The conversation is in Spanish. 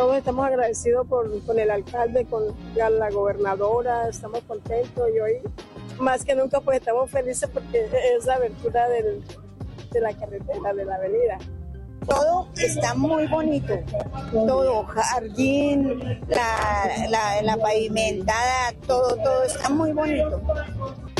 todos estamos agradecidos con el alcalde, con la gobernadora, estamos contentos y hoy más que nunca pues estamos felices porque es la abertura de la carretera, de la avenida. Todo está muy bonito, todo, jardín, la pavimentada, todo está muy bonito.